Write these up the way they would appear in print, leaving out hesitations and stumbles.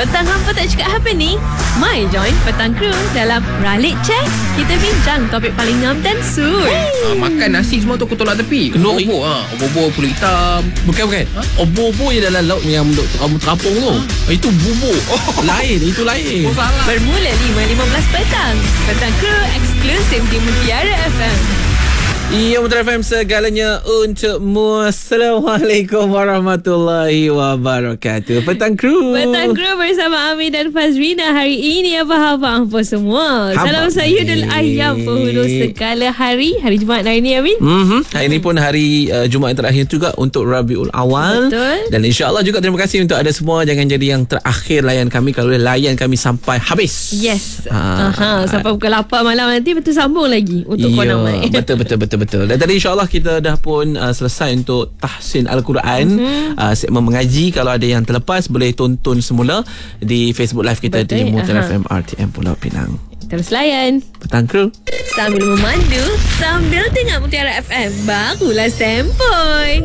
Petang hampa tak cakap apa ni? Mai join Petang Crew dalam Ralik Check. Kita bincang topik paling ngam dan sur. Makan nasi semua tu aku tolak tepi. Kenduri. Obor pulut hitam. Bukan. Obor-obor je dalam laut yang untuk kamu terapung tu. Itu bubur. Lain, itu lain. Salah. Bermula 5.15 petang. Petang Crew eksklusif di Mutiara FM. Ya, Mutiara FM segalanya untukmu. Assalamualaikum warahmatullahi wabarakatuh. Petang Crew. Petang Crew bersama Ami dan Fazrina. Hari ini apa khabar hampa semua? Salam Sayyidul Ayyam, penghulu segala hari. Hari Jumaat hari ni, Amin. Hari ini pun hari Jumaat yang terakhir juga untuk Rabiul Awal. Betul. Dan insyaAllah juga terima kasih untuk ada semua. Jangan jadi yang terakhir layan kami. Kalau boleh layan kami sampai habis. Yes. Sampai pukul 8 malam nanti betul sambung lagi untuk korang mai. Betul. Dan tadi insyaAllah kita dah pun selesai untuk tahsin Al-Quran. Segmen mengaji. Kalau ada yang terlepas boleh tonton semula di Facebook Live kita. Betul. Di Mutiara FM RTM Pulau Pinang. Terus layan Petang Crew. sambil memandu, sambil tengok Mutiara FM. Barulah sempoi.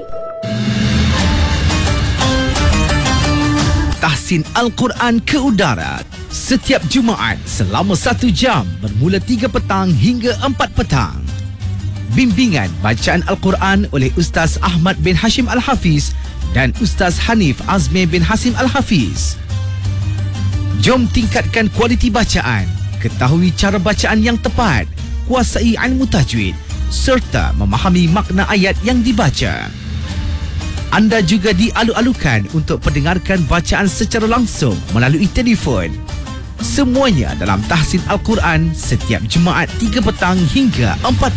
Tahsin Al-Quran ke udara setiap Jumaat selama 1 jam bermula 3 petang hingga 4 petang. Bimbingan bacaan Al-Quran oleh Ustaz Ahmad bin Hashim Al-Hafiz dan Ustaz Hanif Azmi bin Hasim Al-Hafiz. Jom tingkatkan kualiti bacaan, ketahui cara bacaan yang tepat, kuasai ilmu tajwid serta memahami makna ayat yang dibaca. Anda juga dialu-alukan untuk pendengarkan bacaan secara langsung melalui telefon. Semuanya dalam tahsin Al-Quran setiap Jumaat 3 petang hingga 4